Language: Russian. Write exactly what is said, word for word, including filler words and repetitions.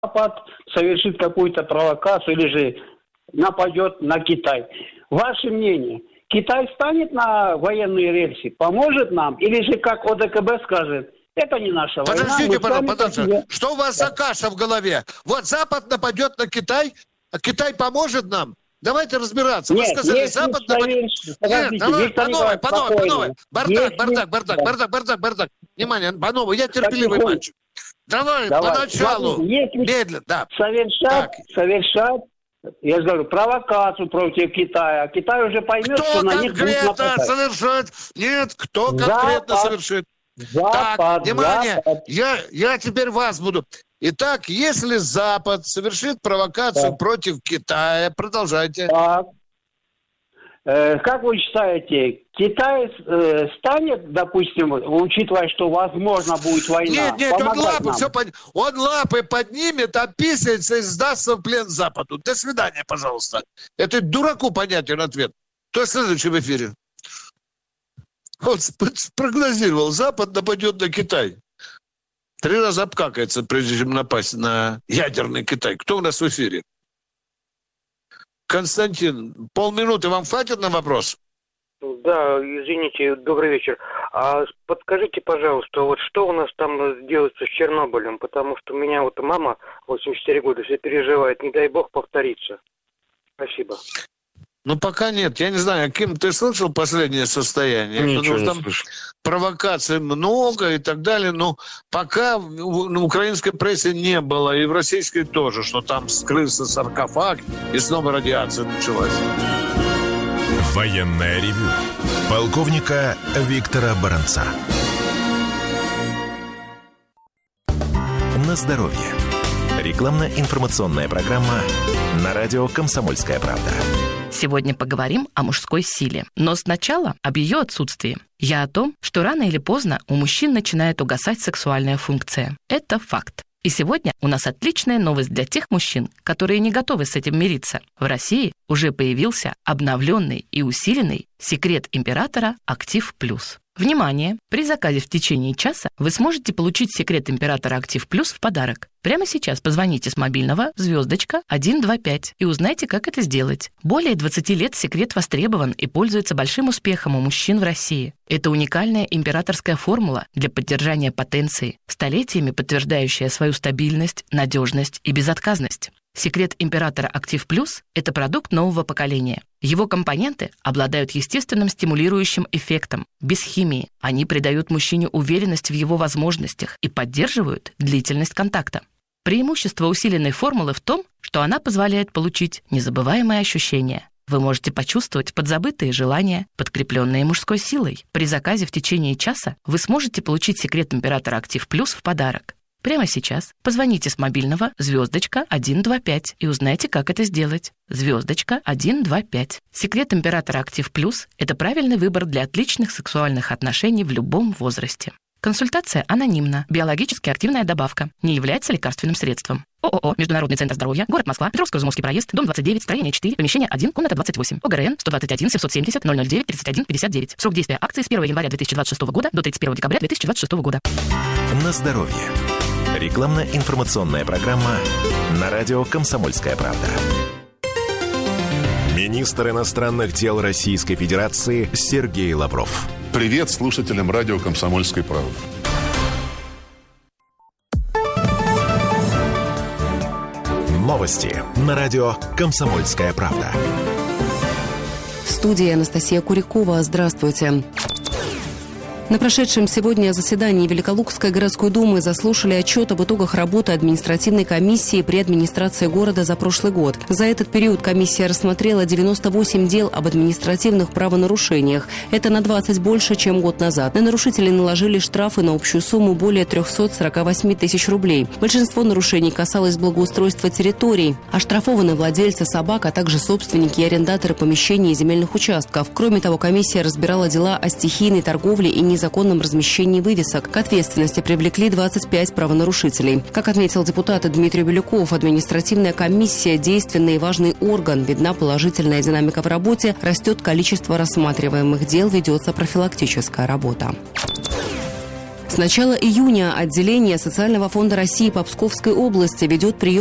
Запад совершит какую-то провокацию или же нападет на Китай. Ваше мнение, Китай станет на военные рельсы, поможет нам, или же как ОДКБ скажет, это не наша война. Подождите, пожалуйста, подождите. Что у вас за каша в голове? Вот Запад нападет на Китай, а Китай поможет нам? Давайте разбираться. Нет, Вы сказали, если Запад нападет... Нет, давай, по новой, по новой, по новой. Бардак, если... бардак, бардак, да. бардак, бардак, бардак. Внимание, по новой, я терпеливый так, мальчик. Давай, давай. поначалу. Если медленно, да. Совершать, совершать, я же говорю, провокацию против Китая. Китай уже поймет, кто что на них будет нападать. Кто конкретно совершает? Нет, кто конкретно Запад. совершит? Запад, так, внимание, Запад. Я, я теперь вас буду. Итак, если Запад совершит провокацию так. против Китая, продолжайте. Так. Э, как вы считаете, Китай э, станет, допустим, учитывая, что возможно будет война, Нет, нет, он лапы, нам? все под... он лапы поднимет, описывается и сдастся в плен Западу. До свидания, пожалуйста. Это дураку понятен ответ. Кто следующий в эфире? Он спрогнозировал, Запад нападет на Китай. Три раза обкакается, прежде чем напасть на ядерный Китай. Кто у нас в эфире? Константин, полминуты вам хватит на вопрос? Да, извините, добрый вечер. А подскажите, пожалуйста, вот что у нас там делается с Чернобылем? Потому что у меня вот мама восемьдесят четыре года все переживает, не дай бог повторится. Спасибо. Ну, пока нет. Я не знаю, Ким, ты слышал последнее состояние? Ничего не там слышал. Провокаций много и так далее, но пока на украинской прессе не было, и в российской тоже, что там скрылся саркофаг, и снова радиация началась. Военное ревю полковника Виктора Баранца. На здоровье. Рекламно-информационная программа на радио «Комсомольская правда». Сегодня поговорим о мужской силе. Но сначала об ее отсутствии. Я о том, что рано или поздно у мужчин начинает угасать сексуальная функция. Это факт. И сегодня у нас отличная новость для тех мужчин, которые не готовы с этим мириться. В России уже появился обновленный и усиленный секрет императора «Актив Плюс». Внимание! При заказе в течение часа вы сможете получить секрет императора «Актив Плюс» в подарок. Прямо сейчас позвоните с мобильного звездочка один два пять и узнайте, как это сделать. Более двадцати лет секрет востребован и пользуется большим успехом у мужчин в России. Это уникальная императорская формула для поддержания потенции, столетиями подтверждающая свою стабильность, надежность и безотказность. Секрет императора «Актив Плюс» — это продукт нового поколения. Его компоненты обладают естественным стимулирующим эффектом, без химии. Они придают мужчине уверенность в его возможностях и поддерживают длительность контакта. Преимущество усиленной формулы в том, что она позволяет получить незабываемые ощущения. Вы можете почувствовать подзабытые желания, подкрепленные мужской силой. При заказе в течение часа вы сможете получить секрет императора «Актив Плюс» в подарок. Прямо сейчас позвоните с мобильного звездочка один два пять и узнайте, как это сделать. Звездочка один два пять. Секрет императора «Актив Плюс» — это правильный выбор для отличных сексуальных отношений в любом возрасте. Консультация анонимна. Биологически активная добавка. Не является лекарственным средством. ООО «Международный центр здоровья», город Москва, Петровско-Изумовский проезд, дом двадцать девять, строение четыре, помещение один, комната двадцать восемь. ОГРН сто двадцать один семьсот семьдесят ноль ноль девять тридцать один пятьдесят девять. Срок действия акции с первого января две тысячи двадцать шестого года до тридцать первого декабря две тысячи двадцать шестого года. На здоровье. Рекламно-информационная программа на радио «Комсомольская правда». Министр иностранных дел Российской Федерации Сергей Лавров. Привет слушателям радио «Комсомольской правды». Новости на радио «Комсомольская правда». В студии Анастасия Курякова. Здравствуйте. На прошедшем сегодня заседании Великолукской городской думы заслушали отчет об итогах работы административной комиссии при администрации города за прошлый год. За этот период комиссия рассмотрела девяносто восемь дел об административных правонарушениях. Это на двадцать больше, чем год назад. На нарушителей наложили штрафы на общую сумму более триста сорок восемь тысяч рублей. Большинство нарушений касалось благоустройства территорий. Оштрафованы владельцы собак, а также собственники и арендаторы помещений и земельных участков. Кроме того, комиссия разбирала дела о стихийной торговле и незаконной законном размещении вывесок. К ответственности привлекли двадцать пять правонарушителей. Как отметил депутат Дмитрий Белюков, административная комиссия – действенный и важный орган. Видна положительная динамика в работе, растет количество рассматриваемых дел, ведется профилактическая работа. С начала июня отделение Социального фонда России по Псковской области ведет прием